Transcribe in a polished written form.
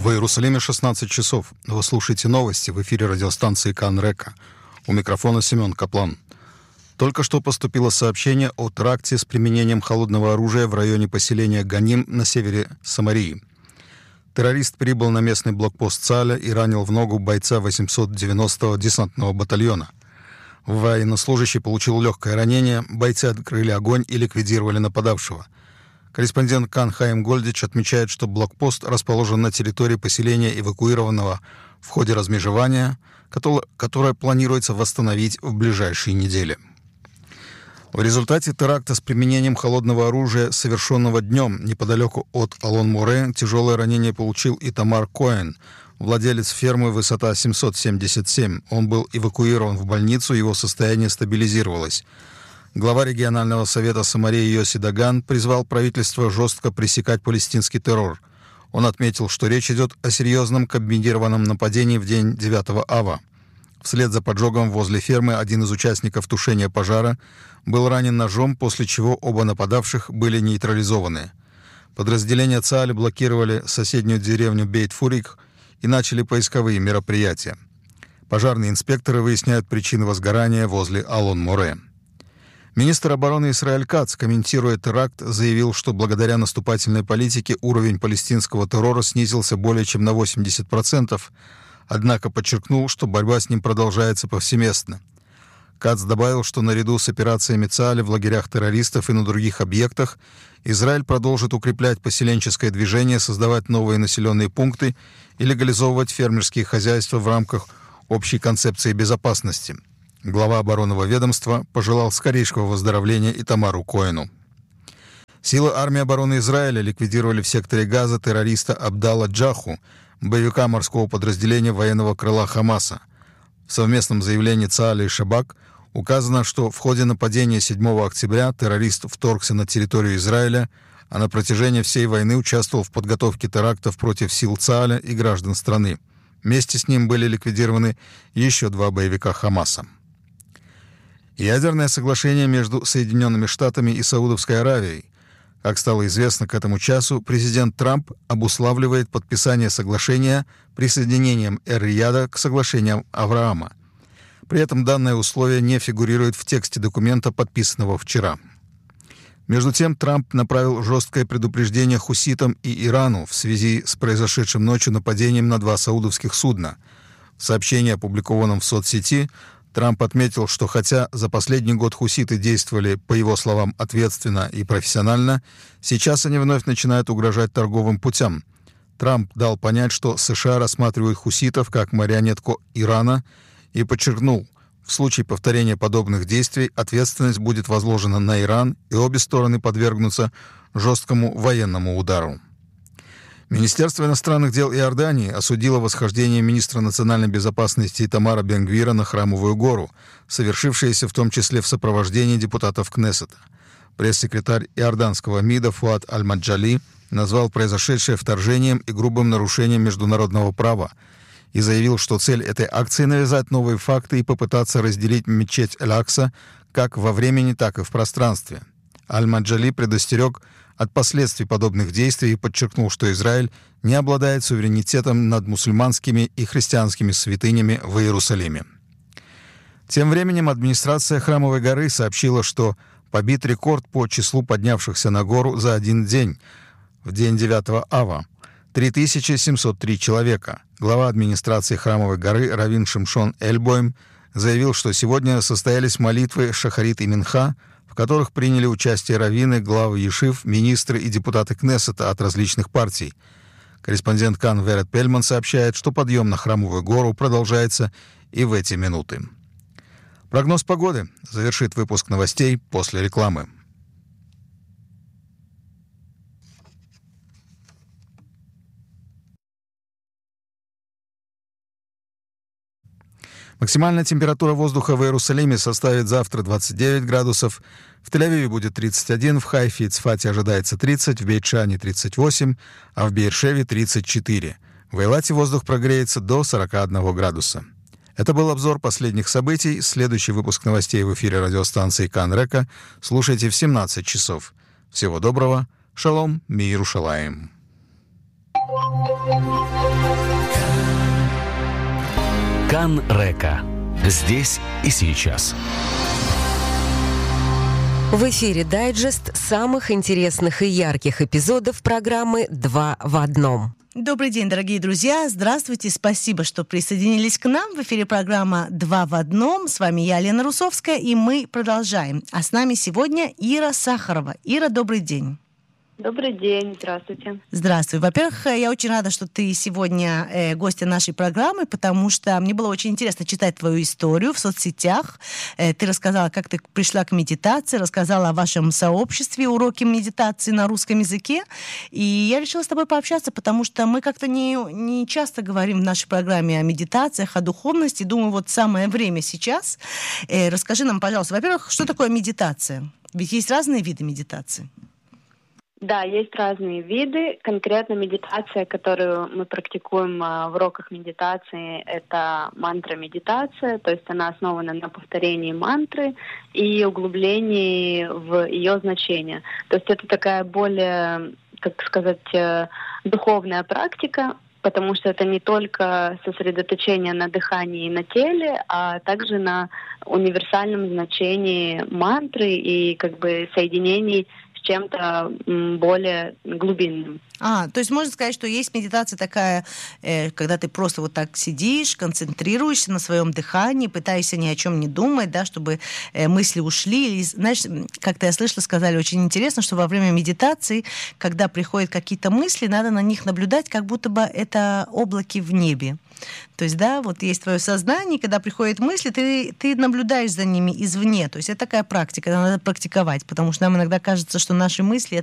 В Иерусалиме 16 часов. Вы слушаете новости в эфире радиостанции Кан Река. У микрофона Семен Каплан. Только что поступило сообщение о теракте с применением холодного оружия в районе поселения Ганим на севере Самарии. Террорист прибыл на местный блокпост ЦАЛя и ранил в ногу бойца 890-го десантного батальона. Военнослужащий получил легкое ранение, бойцы открыли огонь и ликвидировали нападавшего. Корреспондент Кан Хаим Гольдич отмечает, что блокпост расположен на территории поселения, эвакуированного в ходе размежевания, которое планируется восстановить в ближайшие недели. В результате теракта с применением холодного оружия, совершенного днем неподалеку от Алон-Море, тяжелое ранение получил Итамар Коэн, владелец фермы «Высота 777». Он был эвакуирован в больницу, его состояние стабилизировалось. Глава регионального совета Самарии Йоси Даган призвал правительство жестко пресекать палестинский террор. Он отметил, что речь идет о серьезном комбинированном нападении в день 9 ава. Вслед за поджогом возле фермы один из участников тушения пожара был ранен ножом, после чего оба нападавших были нейтрализованы. Подразделения ЦААЛя блокировали соседнюю деревню Бейт-Фурик и начали поисковые мероприятия. Пожарные инспекторы выясняют причины возгорания возле Алон-Море. Министр обороны Исраэль Кац, комментируя теракт, заявил, что благодаря наступательной политике уровень палестинского террора снизился более чем на 80%, однако подчеркнул, что борьба с ним продолжается повсеместно. Кац добавил, что наряду с операциями ЦААЛя в лагерях террористов и на других объектах Израиль продолжит укреплять поселенческое движение, создавать новые населенные пункты и легализовывать фермерские хозяйства в рамках общей концепции безопасности. Глава оборонного ведомства пожелал скорейшего выздоровления Итамару Коэну. Силы армии обороны Израиля ликвидировали в секторе Газа террориста Абдалла Джаху, боевика морского подразделения военного крыла Хамаса. В совместном заявлении ЦААЛя и Шабак указано, что в ходе нападения 7 октября террорист вторгся на территорию Израиля, а на протяжении всей войны участвовал в подготовке терактов против сил ЦААЛя и граждан страны. Вместе с ним были ликвидированы еще 2 боевика Хамаса. Ядерное соглашение между Соединенными Штатами и Саудовской Аравией. Как стало известно к этому часу, президент Трамп обуславливает подписание соглашения присоединением Эр-Рияда к соглашениям Авраама. При этом данное условие не фигурирует в тексте документа, подписанного вчера. Между тем, Трамп направил жесткое предупреждение хуситам и Ирану в связи с произошедшим ночью нападением на 2 саудовских судна. В сообщении, опубликованном в соцсети, Трамп отметил, что хотя за последний год хуситы действовали, по его словам, ответственно и профессионально, сейчас они вновь начинают угрожать торговым путям. Трамп дал понять, что США рассматривают хуситов как марионетку Ирана и подчеркнул, в случае повторения подобных действий ответственность будет возложена на Иран, и обе стороны подвергнутся жесткому военному удару. Министерство иностранных дел Иордании осудило восхождение министра национальной безопасности Итамара Бен-Гвира на Храмовую гору, совершившееся в том числе в сопровождении депутатов Кнессета. Пресс-секретарь иорданского МИДа Фуад Аль-Маджали назвал произошедшее вторжением и грубым нарушением международного права и заявил, что цель этой акции — навязать новые факты и попытаться разделить мечеть Эль-Акса как во времени, так и в пространстве. Аль-Маджали предостерег от последствий подобных действий и подчеркнул, что Израиль не обладает суверенитетом над мусульманскими и христианскими святынями в Иерусалиме. Тем временем администрация Храмовой горы сообщила, что побит рекорд по числу поднявшихся на гору за один день, в день 9 ава — 3703 человека. Глава администрации Храмовой горы раввин Шимшон Эльбойм заявил, что сегодня состоялись молитвы Шахарит и Минха, в которых приняли участие раввины, главы ешив, министры и депутаты Кнессета от различных партий. Корреспондент Кан Верет Пельман сообщает, что подъем на Храмовую гору продолжается и в эти минуты. Прогноз погоды завершит выпуск новостей после рекламы. Максимальная температура воздуха в Иерусалиме составит завтра 29 градусов, в Тель-Авиве будет 31, в Хайфе и Цфате ожидается 30, в Бейт-Шане 38, а в Беэр-Шеве 34. В Эйлате воздух прогреется до 41 градуса. Это был обзор последних событий. Следующий выпуск новостей в эфире радиостанции Кан Река слушайте в 17 часов. Всего доброго. Шалом, ми Иерушалаим. Кан-Река. Здесь и сейчас. В эфире дайджест самых интересных и ярких эпизодов программы «Два в одном». Добрый день, дорогие друзья. Здравствуйте. Спасибо, что присоединились к нам. В эфире программа «Два в одном». С вами я, Лена Русовская, и мы продолжаем. А с нами сегодня Ира Сахарова. Ира, добрый день. Добрый день, здравствуйте. Здравствуй. Во-первых, я очень рада, что ты сегодня гостья нашей программы, потому что мне было очень интересно читать твою историю в соцсетях. Ты рассказала, как ты пришла к медитации, рассказала о вашем сообществе уроки медитации на русском языке. И я решила с тобой пообщаться, потому что мы как-то не часто говорим в нашей программе о медитациях, о духовности. Думаю, вот самое время сейчас. Расскажи нам, пожалуйста, во-первых, что такое медитация? Ведь есть разные виды медитации. Да, есть разные виды. Конкретно медитация, которую мы практикуем в уроках медитации, это мантра-медитация, то есть она основана на повторении мантры и углублении в ее значение. То есть это такая более, как сказать, духовная практика, потому что это не только сосредоточение на дыхании и на теле, а также на универсальном значении мантры и как бы соединении чем-то более глубинным. То есть можно сказать, что есть медитация такая, когда ты просто вот так сидишь, концентрируешься на своем дыхании, пытаешься ни о чем не думать, да, чтобы мысли ушли. И, знаешь, как-то я слышала, сказали, очень интересно, что во время медитации, когда приходят какие-то мысли, надо на них наблюдать, как будто бы это облаки в небе. То есть, да, вот есть твое сознание, когда приходят мысли, ты наблюдаешь за ними извне. То есть это такая практика, надо практиковать, потому что нам иногда кажется, что наши мысли